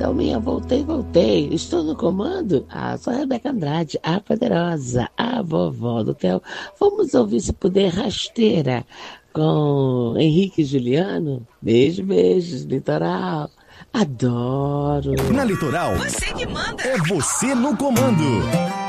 Dalminha, voltei. Estou no comando? Sou a Rebeca Andrade, a poderosa, a vovó do Theo. Vamos ouvir Se Puder Rasteira com Henrique e Juliano? Beijos, litoral. Adoro. Na Litoral, Você que manda. é você no comando.